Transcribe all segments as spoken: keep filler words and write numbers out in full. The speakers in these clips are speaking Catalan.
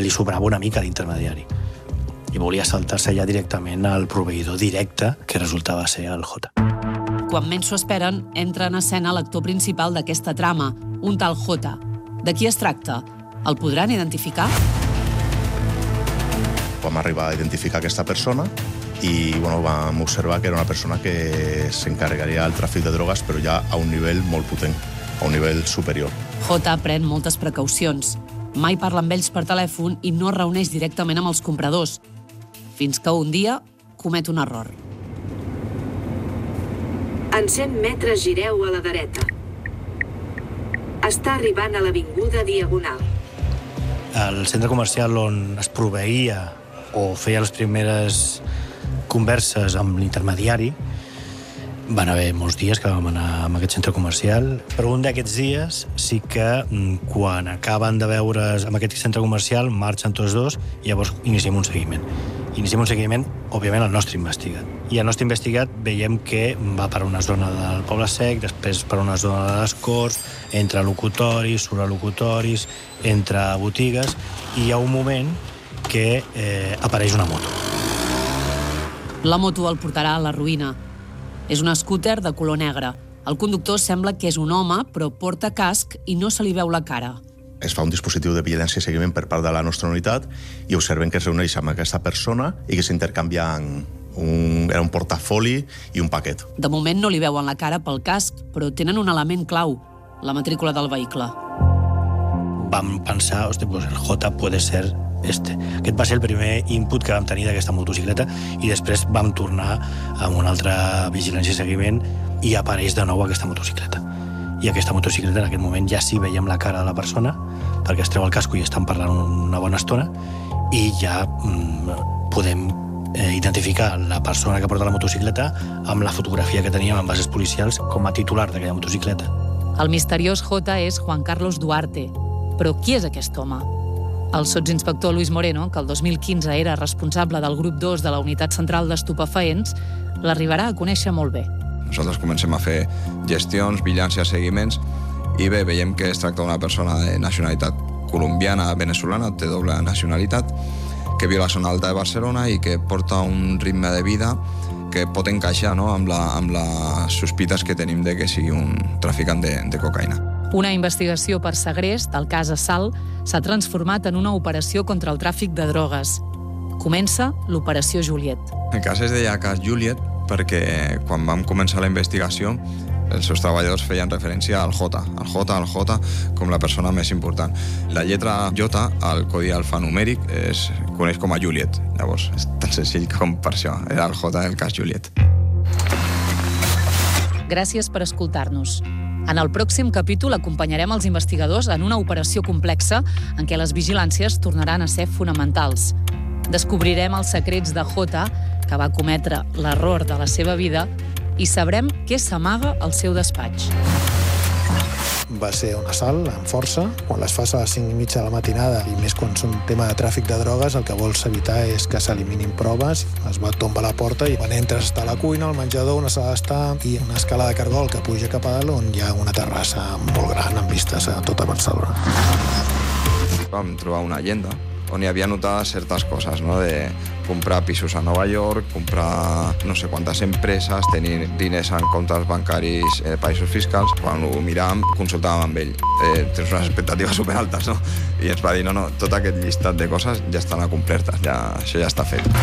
li sobrava una mica l'intermediari i volia saltar-se ja directament al proveïdor directe, que resultava ser el Jota. Quan menys s'ho esperen, entra en escena l'actor principal d'aquesta trama, un tal Jota. De qui es tracta? El podran identificar? Vam arribar a identificar aquesta persona i bueno, vam observar que era una persona que s'encarregaria del tràfic de drogues, però ja a un nivell molt potent, a un nivell superior. Jota pren moltes precaucions. Mai parla amb ells per telèfon i no es reuneix directament amb els compradors, fins que un dia comet un error. En cent metres gireu a la dreta. Està arribant a l'avinguda Diagonal. El centre comercial on es proveïa o feia les primeres converses amb l'intermediari, van haver molts dies que vam anar a aquest centre comercial, però un d'aquests dies sí que quan acaben de veure's en aquest centre comercial marxen tots dos i llavors iniciem un seguiment. Iniciem un seguiment, òbviament, al nostre investigat. I al nostre investigat veiem que va per una zona del Poble Sec, després per una zona de les Corts, entre locutoris, sobralocutoris, entre botigues, i hi ha un moment que eh, apareix una moto. La moto el portarà a la ruïna. És un scooter de color negre. El conductor sembla que és un home, però porta casc i no se li veu la cara. Es fa un dispositiu de vigilància i seguiment per part de la nostra unitat i observen que es reuneix amb aquesta persona i que s'intercanvien un, era un portafoli i un paquet. De moment no li veuen la cara pel casc, però tenen un element clau, la matrícula del vehicle. Vam pensar, hosti, pues el J puede ser este. Aquest va ser el primer input que vam tenir d'aquesta motocicleta i després vam tornar amb una altra vigilància i seguiment i apareix de nou aquesta motocicleta. I aquesta motocicleta en aquest moment ja sí veiem la cara de la persona perquè es treu el casco i estan parlant una bona estona i ja mm, podem eh, identificar la persona que porta la motocicleta amb la fotografia que teníem en bases policials com a titular d'aquella motocicleta. El misteriós J és Juan Carlos Duarte. Però qui és aquest home? El sotsinspector Luis Moreno, que el dos mil quinze era responsable del grup dos de la Unitat Central d'Estupefaents, l'arribarà a conèixer molt bé. Nosaltres comencem a fer gestions, vigilància, seguiments, i bé, veiem que es tracta d'una persona de nacionalitat colombiana, venezolana, té doble nacionalitat, que viu a la zona alta de Barcelona i que porta un ritme de vida que pot encaixar, no?, amb, la, amb les sospites que tenim de que sigui un traficant de, de cocaïna. Una investigació per segrest, el cas Assal, s'ha transformat en una operació contra el tràfic de drogues. Comença l'Operació Juliet. El cas es deia cas Juliet perquè quan vam començar la investigació els seus treballadors feien referència al J, al J, al J, com la persona més important. La lletra J, al codi alfanumèric, es coneix com a Juliet. Llavors, és tan senzill com per això. Era el J del cas Juliet. Gràcies per escoltar-nos. En el pròxim capítol acompanyarem els investigadors en una operació complexa en què les vigilàncies tornaran a ser fonamentals. Descobrirem els secrets de J, que va cometre l'error de la seva vida, i sabrem què s'amaga al seu despatx. Va ser un assalt amb força. Quan les fas a les cinc i mitja de la matinada, i més quan és un tema de tràfic de drogues, el que vols evitar és que s'eliminin proves. Es va tombar la porta i quan entres està a la cuina, al menjador, una sala d'estar i una escala de cargol que puja cap a dalt on hi ha una terrassa molt gran amb vistes a tota Barcelona. Vam trobar una agenda on hi havia notat certes coses, no?, de comprar pisos a Nova York, comprar no sé quantes empreses, tenir diners en comptes bancaris de països fiscals. Quan ho miràvem, consultàvem amb ell. Eh, tens unes expectatives superaltes, no? I ens va dir, no, no, tot aquest llistat de coses ja estan complertes, ja, això ja està fet.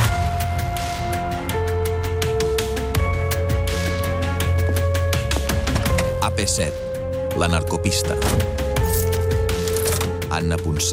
A P set, la narcopista. Anna Ponsí.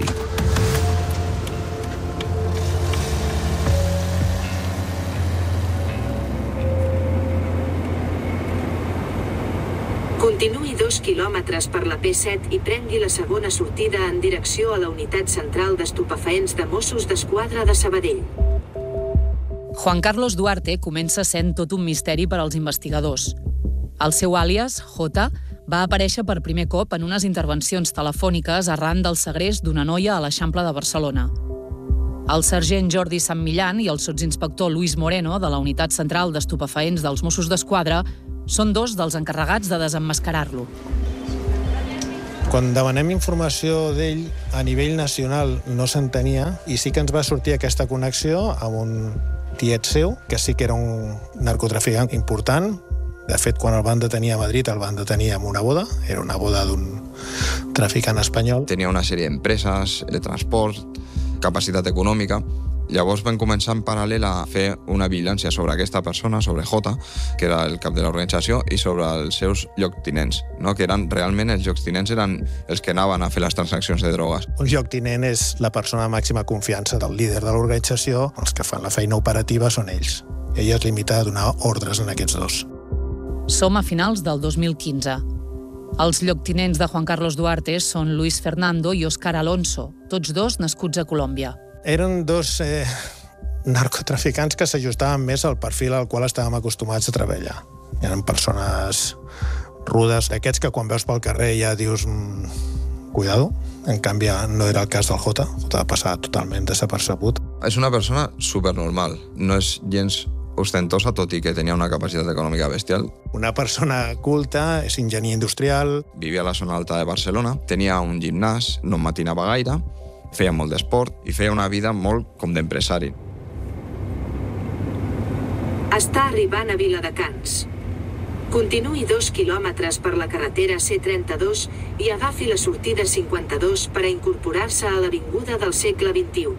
Continuï dos quilòmetres per la P set i prengui la segona sortida en direcció a la Unitat Central d'Estupefaents de Mossos d'Esquadra de Sabadell. Juan Carlos Duarte comença sent tot un misteri per als investigadors. El seu àlies, J, va aparèixer per primer cop en unes intervencions telefòniques arran del segrest d'una noia a l'Eixample de Barcelona. El sergent Jordi Sant Millán i el sotsinspector Luis Moreno, de la Unitat Central d'Estupefaents dels Mossos d'Esquadra, són dos dels encarregats de desemmascarar-lo. Quan demanem informació d'ell, a nivell nacional no se'n tenia, i sí que ens va sortir aquesta connexió amb un tiet seu, que sí que era un narcotraficant important. De fet, quan el van detenir a Madrid, el van detenir en una boda. Era una boda d'un traficant espanyol. Tenia una sèrie d'empreses, de transport, capacitat econòmica. Llavors vam començar en paral·lel a fer una vigilància sobre aquesta persona, sobre Jota, que era el cap de l'organització, i sobre els seus lloctinents, no? Que eren realment els lloctinents eren els que anaven a fer les transaccions de drogues. Un lloctinent és la persona de màxima confiança del líder de l'organització. Els que fan la feina operativa són ells. Ell es limita a donar ordres en aquests dos. Som a finals del dos mil quinze. Els lloctinents de Juan Carlos Duarte són Luis Fernando i Óscar Alonso, tots dos nascuts a Colòmbia. Eren dos eh, narcotraficants que s'ajustaven més al perfil al qual estàvem acostumats a treballar. Eren persones rudes, d'aquests que quan veus pel carrer ja dius mmm, cuidado. En canvi, no era el cas del Jota. Jota va passar totalment desapercebut. És una persona supernormal. No és gens ostentosa, tot i que tenia una capacitat econòmica bestial. Una persona culta, és enginyer industrial. Vivia a la zona alta de Barcelona, tenia un gimnàs, no matinava gaire, feia molt d'esport i feia una vida molt com d'empresari. Està arribant a Viladecans. Continuï dos quilòmetres per la carretera C trenta-dos i agafi la sortida cinquanta-dos per a incorporar-se a l'avinguda del segle vint-i-u.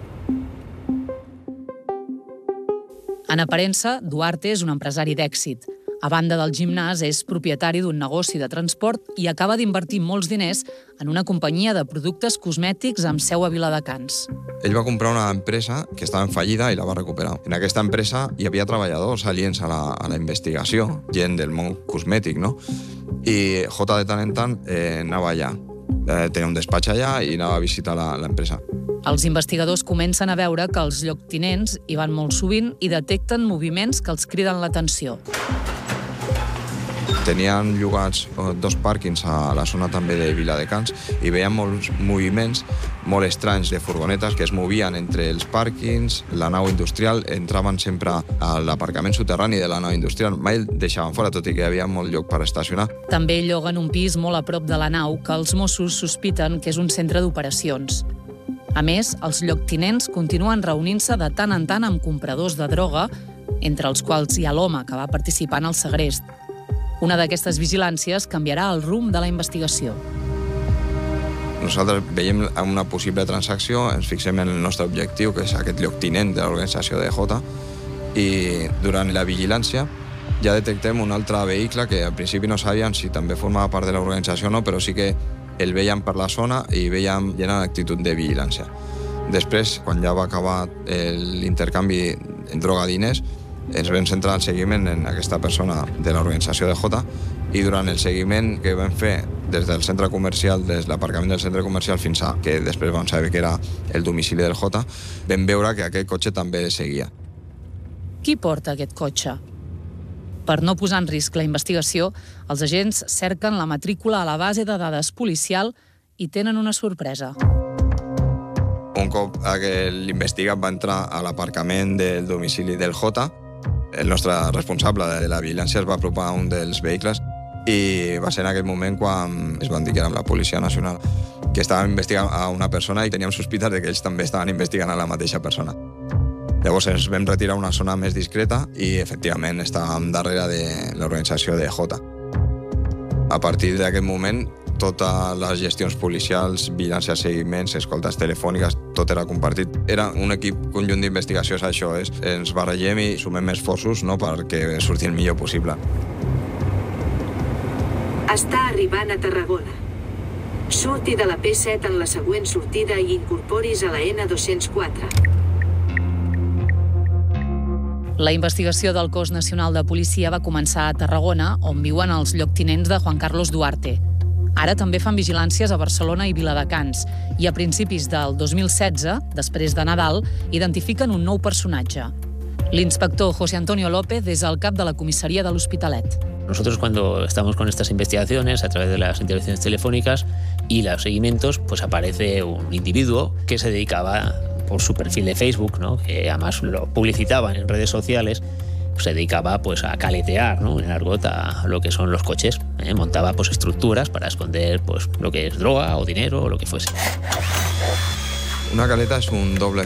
En aparença, Duarte és un empresari d'èxit. A banda del gimnàs, és propietari d'un negoci de transport i acaba d'invertir molts diners en una companyia de productes cosmètics amb seu a Viladecans. Ell va comprar una empresa que estava en fallida i la va recuperar. En aquesta empresa hi havia treballadors aliens a la, a la investigació, gent del món cosmètic, no? I Jota de tant en tant eh, anava allà. Eh, tenia un despatx allà i anava a visitar l'empresa. Els investigadors comencen a veure que els lloctinents hi van molt sovint i detecten moviments que els criden l'atenció. Tenien llogats dos pàrquings a la zona també de Viladecans i veien molts moviments molt estranys de furgonetes que es movien entre els pàrquings, la nau industrial, entraven sempre a l'aparcament soterrani de la nau industrial, mai el deixaven fora, tot i que hi havia molt lloc per estacionar. També lloguen un pis molt a prop de la nau que els Mossos sospiten que és un centre d'operacions. A més, els lloctinents continuen reunint-se de tant en tant amb compradors de droga, entre els quals hi ha l'home que va participar en el segrest. Una d'aquestes vigilàncies canviarà el rumb de la investigació. Nosaltres veiem una possible transacció, ens fixem en el nostre objectiu, que és aquest lloctinent de l'organització de Jota, i durant la vigilància ja detectem un altre vehicle que al principi no sabíem si també formava part de l'organització o no, però sí que el veiem per la zona i veiem ja en actitud de vigilància. Després, quan ja va acabar l'intercanvi en droga-diners, ens vam centrar el seguiment en aquesta persona de l'organització de Jota i durant el seguiment que vam fer des del centre comercial, des de l'aparcament del centre comercial fins a que després vam saber que era el domicili del Jota, vam veure que aquest cotxe també seguia. Qui porta aquest cotxe? Per no posar en risc la investigació, els agents cerquen la matrícula a la base de dades policial i tenen una sorpresa. Un cop que l'investigat va entrar a l'aparcament del domicili del Jota, el nostre responsable de la vigilància es va apropar a un dels vehicles i va ser en aquell moment quan es van dir que érem la Policia Nacional, que estaven investigant a una persona i teníem sospites de que ells també estaven investigant a la mateixa persona. Llavors ens vam retirar a una zona més discreta i, efectivament, estàvem darrere de l'organització de Jota. A partir d'aquest moment, totes les gestions policials, vigilàncies, seguiments, escoltes telefòniques, tot era compartit. Era un equip conjunt d'investigació, és això, és, ens barregem i sumem esforços, no?, perquè surti el millor possible. Està arribant a Tarragona. Surti de la P set en la següent sortida i incorporis a la N dos-cents quatre. La investigació del Cos Nacional de Policia va començar a Tarragona, on viuen els lloctinents de Juan Carlos Duarte. Ara també fan vigilàncies a Barcelona i Viladecans, i a principis del dos mil setze, després de Nadal, identifiquen un nou personatge. L'inspector José Antonio López és el cap de la comissaria de l'Hospitalet. Nosotros cuando estamos con estas investigaciones a través de las intervenciones telefónicas y los seguimientos, pues aparece un individuo que se dedicaba por su perfil de Facebook, ¿no?, que además lo publicitaban en redes sociales, pues se dedicaba pues a caletear, ¿no?, en argot a lo que son los coches, ¿eh? ¿eh? Montaba pues estructuras para esconder pues lo que es droga o dinero o lo que fuese. Una caleta es un doble